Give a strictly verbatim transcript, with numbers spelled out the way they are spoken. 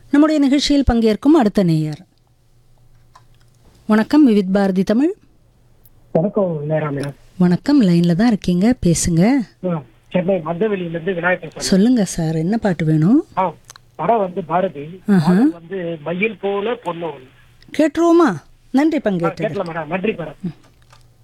நம்முடைய நிகழ்ச்சியில் பங்கேற்கும் அடுத்த நேயர். வணக்கம், விவித் பாரதி தமிழ். வணக்கம் நேரா மேடம். வணக்கம், லைன்ல தான் இருக்கீங்க, பேசுங்க. ம், சென்னை மந்தவெளியிலிருந்து விநாயகர் பேசுறேன். சொல்லுங்க சார், என்ன பாட்டு வேணும்? ஆ, படம் வந்து பாரதி. ஆஹா. பாடல் வந்து மயில் போல பொண்ணு. கேட்டுருவோமா? நன்றி கேட்கல பங்கேற்றது. மேடம், நன்றி மேடம்.